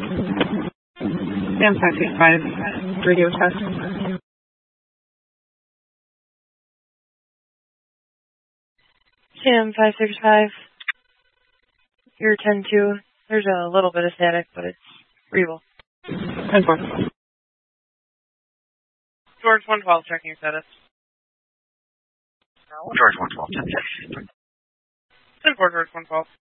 Sam 565, radio test. Sam 565, you're 10-2. There's a little bit of static, but it's readable. 10-4. George 112, checking your status. George 112, 10-6. 10-4, George 112.